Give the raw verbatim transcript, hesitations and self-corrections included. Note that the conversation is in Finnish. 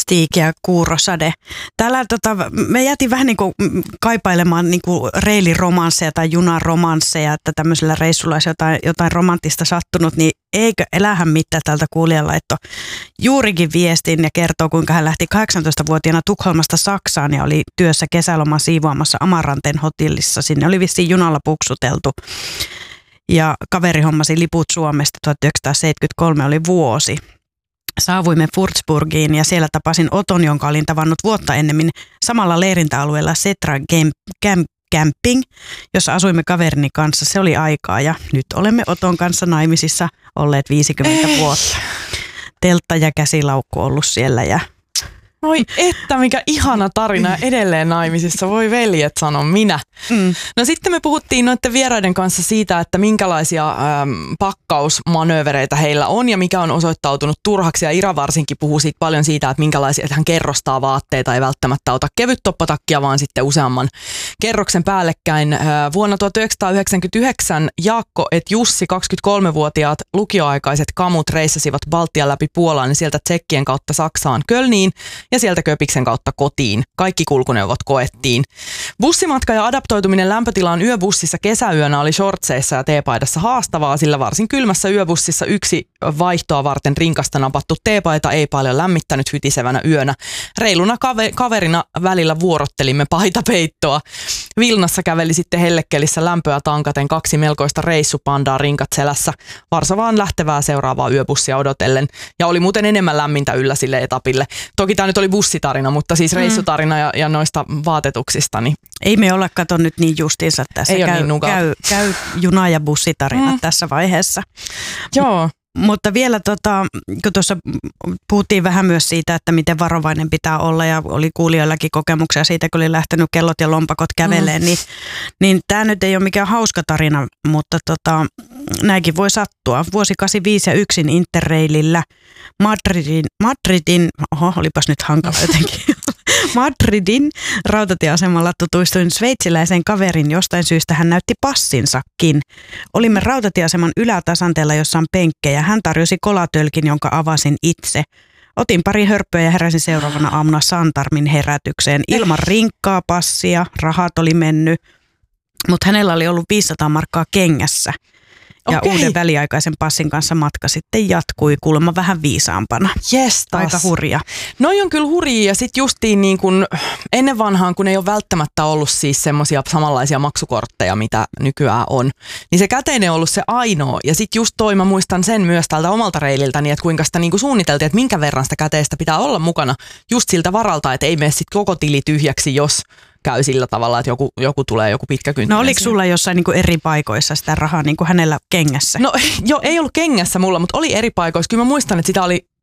Stiik ja Kuurosade. Täällä tota, me jätin vähän niin kuin kaipailemaan niin kuin reiliromansseja tai junaromansseja, että tämmöisellä reissulla olisi jotain, jotain romanttista sattunut, niin eikö elähän mitään tältä kuulijan laitto juurikin viestin ja kertoo, kuinka hän lähti kahdeksantoistavuotiaana Tukholmasta Saksaan ja oli työssä kesäloman siivoamassa Amaranten hotellissa. Sinne oli vissiin junalla puksuteltu. Ja kaveri hommasi liput Suomesta, tuhatyhdeksänsataaseitsemänkymmentäkolme oli vuosi. Saavuimme Würzburgiin ja siellä tapasin Oton, jonka olin tavannut vuotta ennemmin samalla leirintäalueella Setra Camping, jossa asuimme kaverini kanssa. Se oli aikaa ja nyt olemme Oton kanssa naimisissa olleet viisikymmentä Ei. vuotta. Teltta ja käsilaukku ollut siellä ja... Oi että, mikä ihana tarina edelleen naimisissa. Voi veljet, sanon minä. Mm. No sitten me puhuttiin noiden vieraiden kanssa siitä, että minkälaisia äm, pakkausmanöövereitä heillä on ja mikä on osoittautunut turhaksi. Ja Ira varsinkin puhuu siitä paljon siitä, että minkälaisia, että hän kerrostaa vaatteita, ei välttämättä ota kevyt toppatakkia, vaan sitten useamman kerroksen päällekkäin. Äh, vuonna tuhatyhdeksänsataayhdeksänkymmentäyhdeksän Jaakko et Jussi, kaksikymmentäkolmevuotiaat lukioaikaiset kamut reissasivat Baltian läpi Puolaan ja sieltä Tsekkien kautta Saksaan Kölniin. Ja sieltä Köpiksen kautta kotiin. Kaikki kulkuneuvot koettiin. Bussimatka ja adaptoituminen lämpötilaan yöbussissa kesäyönä oli shortseissa ja teepaidassa haastavaa, sillä varsin kylmässä yöbussissa yksi vaihtoa varten rinkasta napattu teepaita ei paljon lämmittänyt hytisevänä yönä. Reiluna kave- kaverina välillä vuorottelimme paitapeittoa. Vilnassa käveli sitten hellekelissä lämpöä tankaten kaksi melkoista reissupandaa rinkat selässä Varsovaan lähtevää seuraavaa yöbussia odotellen. Ja oli muuten enemmän lämmintä yllä sille etapille. Toki tämä nyt oli bussitarina, mutta siis reissutarina ja, ja noista vaatetuksista. Niin. Ei me olla kato nyt niin justiinsa tässä. Ei käy, niin käy, käy juna- ja bussitarinat mm. tässä vaiheessa. Joo. Mutta vielä, tota, kun tuossa puhuttiin vähän myös siitä, että miten varovainen pitää olla ja oli kuulijoillakin kokemuksia siitä, kun oli lähtenyt kellot ja lompakot käveleen, mm. niin, niin tämä nyt ei ole mikään hauska tarina, mutta tota, näinkin voi sattua. Vuosi kahdeksankymmentäviisi ja yksin Interrailillä Madridin, Madridin, oho, olipas nyt hankala jotenkin, Madridin rautatieasemalla tutuistuin sveitsiläisen kaverin, jostain syystä hän näytti passinsakin. Olimme rautatieaseman ylätasanteella, jossa on penkkejä. Hän tarjosi kolatölkin, jonka avasin itse. Otin pari hörppöä ja heräsin seuraavana aamuna Santarmin herätykseen. Ilman rinkkaa, passia, rahat oli mennyt, mutta hänellä oli ollut viisisataa markkaa kengässä. Ja Okei. uuden väliaikaisen passin kanssa matka sitten jatkui kuulemma vähän viisaampana. Jes, aika hurja. Noi on kyllä hurjia ja sitten justiin niin kun ennen vanhaan, kun ei ole välttämättä ollut siis semmoisia samanlaisia maksukortteja, mitä nykyään on, niin se käteinen on ollut se ainoa. Ja sitten just toi, mä muistan sen myös tältä omalta reililtäni, että kuinka sitä niin kuin suunniteltiin, että minkä verran sitä käteistä pitää olla mukana just siltä varalta, että ei mene sitten koko tili tyhjäksi, jos käy sillä tavalla, että joku, joku tulee, joku pitkä kynttinen. No oliko sulla jossain niin kuin eri paikoissa sitä rahaa niin kuin hänellä kengässä? No joo, ei ollut kengässä mulla, mutta oli eri paikoissa. Kyllä mä muistan, että sitä oli